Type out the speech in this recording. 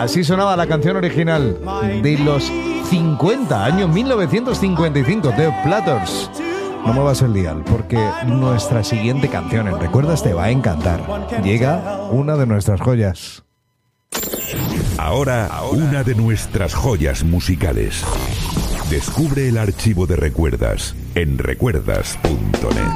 Así sonaba la canción original de los 50, año 1955, The Platters. No muevas el dial, porque nuestra siguiente canción en Recuerdas te va a encantar. Llega una de nuestras joyas. Ahora, una de nuestras joyas musicales. Descubre el archivo de Recuerdas en recuerdas.net.